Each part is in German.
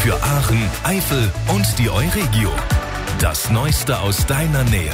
für Aachen, Eifel und die Euregio. Das Neueste aus deiner Nähe.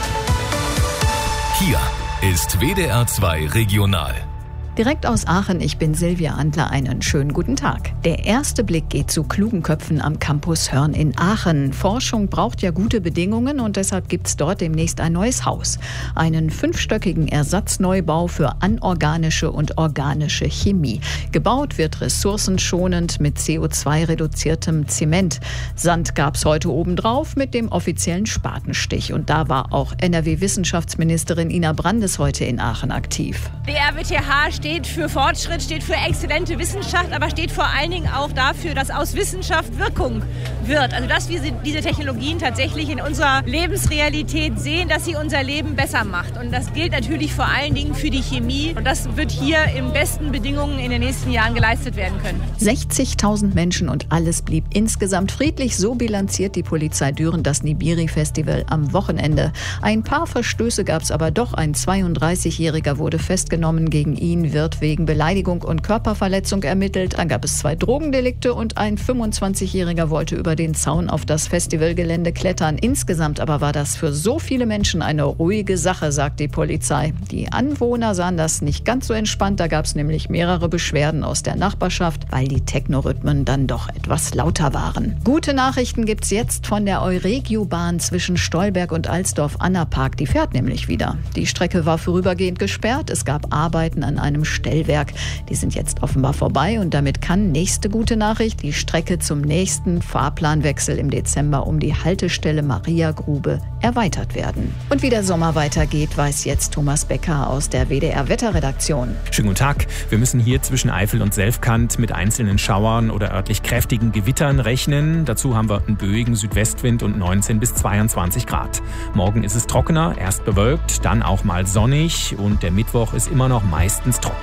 Hier ist WDR 2 Regional. Direkt aus Aachen, ich bin Silvia Antler, einen schönen guten Tag. Der erste Blick geht zu klugen Köpfen am Campus Hörn in Aachen. Forschung braucht ja gute Bedingungen und deshalb gibt's dort demnächst ein neues Haus. Einen 5-stöckigen Ersatzneubau für anorganische und organische Chemie. Gebaut wird ressourcenschonend mit CO2-reduziertem Zement. Sand gab's heute obendrauf mit dem offiziellen Spatenstich. Und da war auch NRW-Wissenschaftsministerin Ina Brandes heute in Aachen aktiv. Die RWTH steht für Fortschritt, steht für exzellente Wissenschaft, aber steht vor allen Dingen auch dafür, dass aus Wissenschaft Wirkung wird. Also dass wir diese Technologien tatsächlich in unserer Lebensrealität sehen, dass sie unser Leben besser macht. Und das gilt natürlich vor allen Dingen für die Chemie. Und das wird hier in besten Bedingungen in den nächsten Jahren geleistet werden können. 60.000 Menschen und alles blieb insgesamt friedlich. So bilanziert die Polizei Düren das Nibiri-Festival am Wochenende. Ein paar Verstöße gab es aber doch. Ein 32-Jähriger wurde festgenommen. Gegen ihn wird wegen Beleidigung und Körperverletzung ermittelt. Dann gab es 2 Drogendelikte und ein 25-Jähriger wollte über den Zaun auf das Festivalgelände klettern. Insgesamt aber war das für so viele Menschen eine ruhige Sache, sagt die Polizei. Die Anwohner sahen das nicht ganz so entspannt. Da gab es nämlich mehrere Beschwerden aus der Nachbarschaft, weil die Technorhythmen dann doch etwas lauter waren. Gute Nachrichten gibt's jetzt von der Euregio-Bahn zwischen Stolberg und Alsdorf-Annapark. Die fährt nämlich wieder. Die Strecke war vorübergehend gesperrt. Es gab Arbeiten an einem Stellwerk. Die sind jetzt offenbar vorbei und damit kann, nächste gute Nachricht, die Strecke zum nächsten Fahrplanwechsel im Dezember um die Haltestelle Mariagrube erweitert werden. Und wie der Sommer weitergeht, weiß jetzt Thomas Becker aus der WDR-Wetterredaktion. Schönen guten Tag. Wir müssen hier zwischen Eifel und Selfkant mit einzelnen Schauern oder örtlich kräftigen Gewittern rechnen. Dazu haben wir einen böigen Südwestwind und 19 bis 22 Grad. Morgen ist es trockener, erst bewölkt, dann auch mal sonnig und der Mittwoch ist immer noch meistens trocken.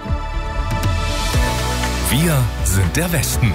Wir sind der Westen.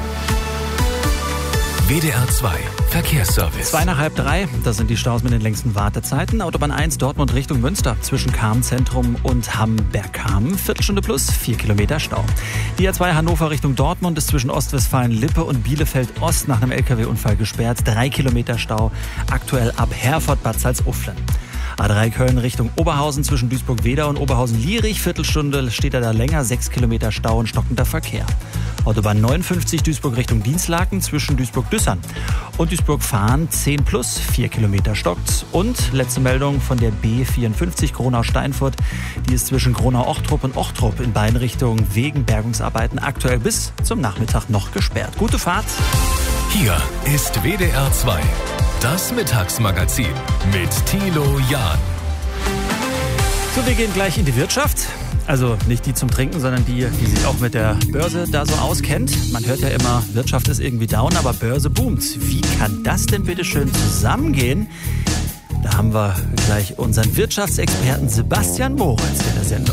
WDR 2 Verkehrsservice. 2 nach halb 3, das sind die Staus mit den längsten Wartezeiten. Autobahn 1 Dortmund Richtung Münster zwischen Cham-Zentrum und Hamm-Bergkamen. Viertelstunde plus, 4 Kilometer Stau. Die A2 Hannover Richtung Dortmund ist zwischen Ostwestfalen-Lippe und Bielefeld-Ost nach einem LKW-Unfall gesperrt. 3 Kilometer Stau, aktuell ab Herford-Bad Salzuflen. A3 Köln Richtung Oberhausen zwischen Duisburg-Wedau und Oberhausen-Lierich. Viertelstunde steht er da länger, 6 Kilometer Stau und stockender Verkehr. Autobahn 59 Duisburg Richtung Dinslaken zwischen Duisburg-Düssern und Duisburg-Fahren 10 plus, 4 Kilometer stockt. Und letzte Meldung von der B54 Gronau-Steinfurt. Die ist zwischen Gronau-Ochtrup und Ochtrup in beiden Richtungen wegen Bergungsarbeiten aktuell bis zum Nachmittag noch gesperrt. Gute Fahrt. Hier ist WDR 2. Das Mittagsmagazin mit Thilo Jahn. So, wir gehen gleich in die Wirtschaft. Also nicht die zum Trinken, sondern die sich auch mit der Börse da so auskennt. Man hört ja immer, Wirtschaft ist irgendwie down, aber Börse boomt. Wie kann das denn bitte schön zusammengehen? Da haben wir gleich unseren Wirtschaftsexperten Sebastian Moritz in der Sendung.